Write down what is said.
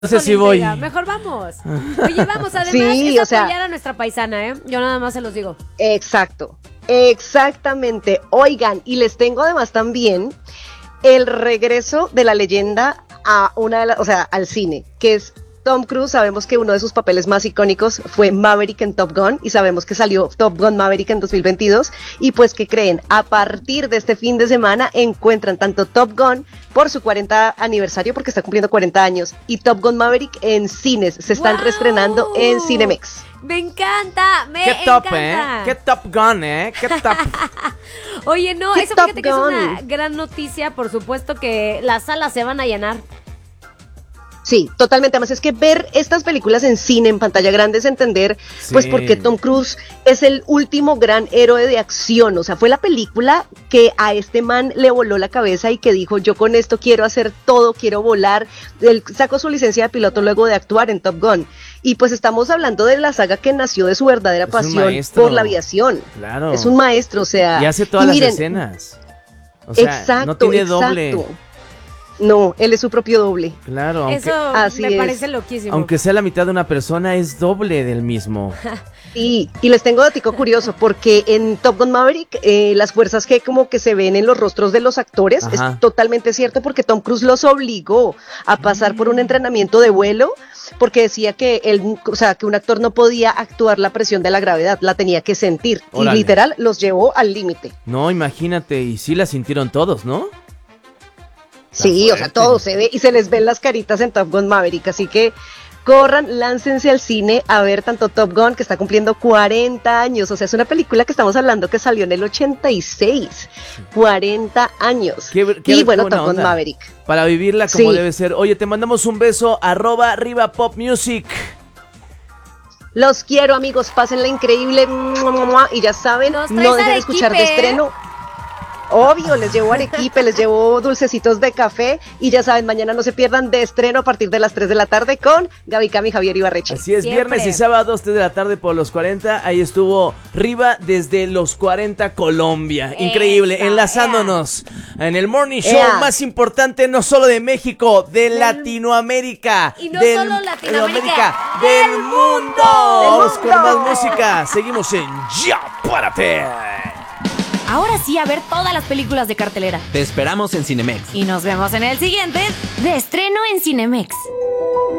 No sé si voy. Mejor vamos. Oye, vamos, además Sí, es o sea, apoyar a nuestra paisana, ¿eh? Yo nada más se los digo. exacto, exactamente. Oigan, y les tengo además también el regreso de la leyenda a una de las, o sea, al cine, que es Tom Cruise. Sabemos que uno de sus papeles más icónicos fue Maverick en Top Gun, y sabemos que salió Top Gun Maverick en 2022, y pues que creen, a partir de este fin de semana encuentran tanto Top Gun por su 40 aniversario, porque está cumpliendo 40 años, y Top Gun Maverick en cines, se están ¡Wow! reestrenando en Cinemex. Me encanta, me ¡Qué top, encanta. ¡Qué Top Gun, ¡Qué top! Oye, no, ¡Qué eso Top fíjate que es Gun! una gran noticia, por supuesto que las salas se van a llenar. Sí, totalmente. Además es que ver estas películas en cine, en pantalla grande, es entender, pues, Sí. porque Tom Cruise es el último gran héroe de acción. O sea, fue la película que a este man le voló la cabeza y que dijo, yo con esto quiero hacer todo, quiero volar. Él sacó su licencia de piloto luego de actuar en Top Gun. Y pues estamos hablando de la saga que nació de su verdadera Es un pasión maestro. por la aviación. Claro. Es un maestro, o sea. Y hace todas y las miren, escenas. O sea, exacto, no tiene exacto. doble. No, él es su propio doble. Claro, aunque, Eso así me es. parece loquísimo. aunque sea la mitad de una persona, es doble del mismo. Y les tengo datico curioso, porque en Top Gun Maverick las fuerzas G como que se ven en los rostros de los actores. Ajá. Es totalmente cierto, porque Tom Cruise los obligó a pasar por un entrenamiento de vuelo, porque decía que él, o sea, que un actor no podía actuar la presión de la gravedad, la tenía que sentir. Órale. Y literal los llevó al límite. No, imagínate, y sí la sintieron todos, ¿no? Sí, o sea, fuerte. todo se ve y se les ven las caritas en Top Gun Maverick, así que corran, láncense al cine a ver tanto Top Gun, que está cumpliendo 40 años, o sea, es una película que estamos hablando que salió en el 86, 40 años. Y bueno, buena Top Gun onda. Maverick. Para vivirla como Sí. debe ser. Oye, te mandamos un beso, @Riva Pop Music. Los quiero, amigos, pásenla increíble, y ya saben, Nos traes no dejen de escuchar de arequipe, ¿eh? estreno. Obvio, les llevo arequipe, les llevo dulcecitos de café, y ya saben, mañana no se pierdan de estreno a partir de las 3 de la tarde con Gaby Cami y Javier Ibarreche. Así es, Siempre. viernes y sábado, 3 de la tarde por los 40. Ahí estuvo Riva desde los 40 Colombia. Increíble, Esa, enlazándonos en el morning show Ea. más importante, no solo de México, de Latinoamérica. Y no solo Latinoamérica, del del mundo. mundo. Vamos Del con más mundo. música. Seguimos en Ya Párate. Ahora sí, a ver todas las películas de cartelera. Te esperamos en Cinemex. Y nos vemos en el siguiente, de estreno en Cinemex.